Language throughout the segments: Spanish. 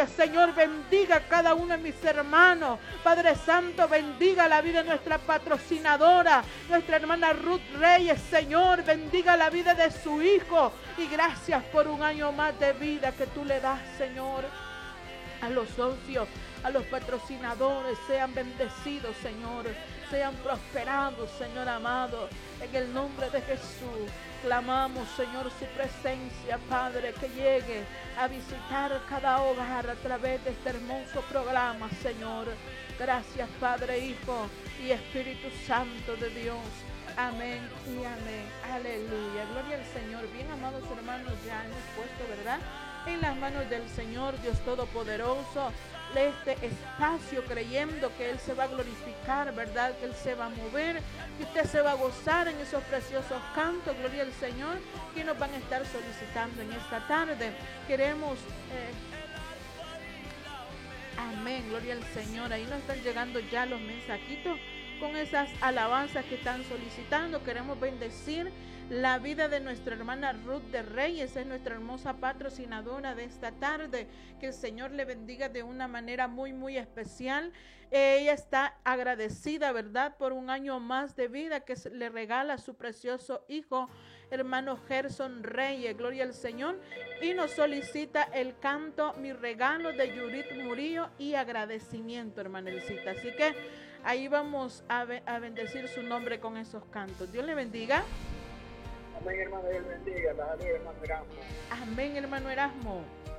Reyes, Señor, bendiga a cada uno de mis hermanos. Padre Santo, bendiga la vida de nuestra patrocinadora, nuestra hermana Ruth Reyes, Señor, bendiga la vida de su hijo. Y gracias por un año más de vida que tú le das, Señor. A los socios, a los patrocinadores, sean bendecidos, Señor, sean prosperados, Señor amado, en el nombre de Jesús. Clamamos, Señor, su presencia, Padre, que llegue a visitar cada hogar a través de este hermoso programa, Señor. Gracias, Padre, Hijo y Espíritu Santo de Dios. Amén y amén. Aleluya. Gloria al Señor. Bien, amados hermanos, ya hemos puesto, ¿verdad?, en las manos del Señor, Dios Todopoderoso, este espacio, creyendo que Él se va a glorificar, ¿verdad?, que Él se va a mover, que usted se va a gozar en esos preciosos cantos, gloria al Señor, que nos van a estar solicitando en esta tarde. Queremos, amén, gloria al Señor, ahí nos están llegando ya los mensajitos con esas alabanzas que están solicitando. Queremos bendecir la vida de nuestra hermana Ruth de Reyes, es nuestra hermosa patrocinadora de esta tarde. Que el Señor le bendiga de una manera muy, muy especial. Ella está agradecida, ¿verdad?, por un año más de vida que le regala a su precioso hijo, hermano Gerson Reyes, gloria al Señor, y nos solicita el canto Mi Regalo de Judith Murillo y agradecimiento, hermana Elcita. Así que ahí vamos a bendecir su nombre con esos cantos. Dios le bendiga. Amén, hermano, Dios bendiga. La salud, hermano Erasmo. Amén, hermano Erasmo.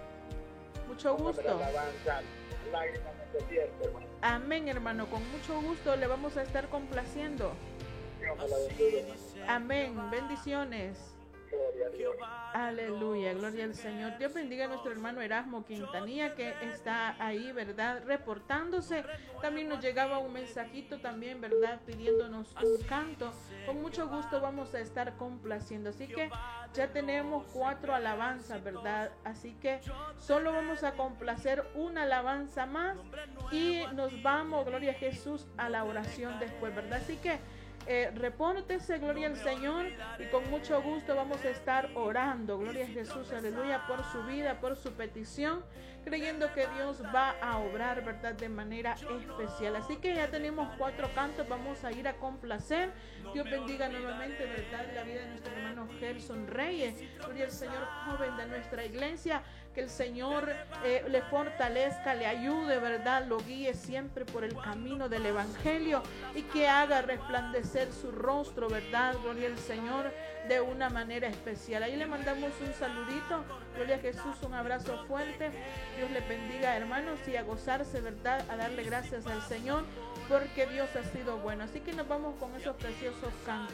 Mucho gusto. Lágrimas en el desierto, hermano. Amén, hermano, con mucho gusto le vamos a estar complaciendo. Dios me la bendiga, hermano. Amén, bendiciones. Gloria a Dios. Aleluya, gloria al Señor. Dios bendiga a nuestro hermano Erasmo Quintanilla, que está ahí, ¿verdad?, reportándose. También nos llegaba un mensajito también, ¿verdad?, pidiéndonos un canto. Con mucho gusto vamos a estar complaciendo. Así que ya tenemos 4 alabanzas, ¿verdad? Así que solo vamos a complacer una alabanza más y nos vamos, gloria a Jesús, a la oración después, ¿verdad? Así que repórtese, gloria al Señor, y con mucho gusto vamos a estar orando, gloria a Jesús, aleluya, por su vida, por su petición, creyendo que Dios va a obrar, ¿verdad?, de manera especial. Así que ya tenemos 4 cantos, vamos a ir a complacer. Dios bendiga nuevamente, ¿verdad?, la vida de nuestro hermano Gerson Reyes, gloria al Señor, joven de nuestra iglesia. Que el Señor le fortalezca, le ayude, ¿verdad?, lo guíe siempre por el camino del Evangelio y que haga resplandecer su rostro, ¿verdad?, gloria al Señor, de una manera especial. Ahí le mandamos un saludito, gloria a Jesús, un abrazo fuerte. Dios le bendiga, hermanos, y a gozarse, ¿verdad?, a darle gracias al Señor, porque Dios ha sido bueno. Así que nos vamos con esos preciosos cantos.